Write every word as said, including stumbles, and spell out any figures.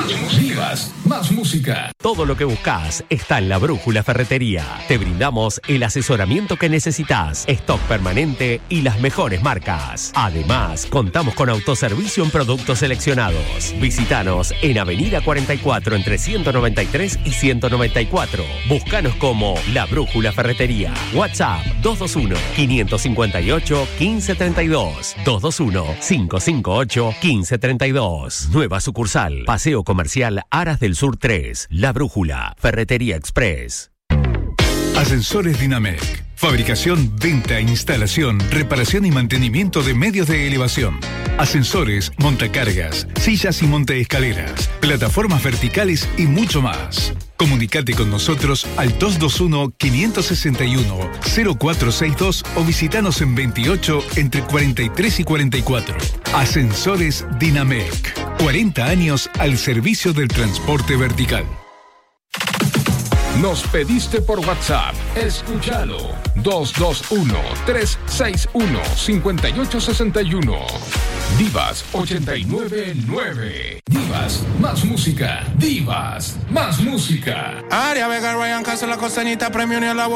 Divas, más música. Todo lo que buscas está en La Brújula Ferretería. Te brindamos el asesoramiento que necesitas, stock permanente y las mejores marcas. Además, contamos con autoservicio en productos seleccionados. Visítanos en Avenida cuarenta y cuatro entre ciento noventa y tres y ciento noventa y cuatro. Búscanos como La Brújula Ferretería. WhatsApp dos dos uno, cinco cinco ocho, uno cinco tres dos. dos dos uno, cinco cinco ocho, uno cinco tres dos. Nueva sucursal. Paseo Comercial Aras del Sur tres. La Brújula Ferretería Express. Ascensores Dinamec. Fabricación, venta, instalación, reparación y mantenimiento de medios de elevación. Ascensores, montacargas, sillas y montaescaleras, plataformas verticales y mucho más. Comunicate con nosotros al dos dos uno, cinco seis uno, cero cuatro seis dos o visitanos en veintiocho entre cuarenta y tres y cuarenta y cuatro. Ascensores Dinamec. cuarenta años al servicio del transporte vertical. Nos pediste por WhatsApp. Escúchalo. dos dos uno, tres seis uno, cinco ocho seis uno. Divas ochenta y nueve nueve. Divas, más música. Divas, más música. Aria Vega, Ryan Castro, la costanita, premio ni a la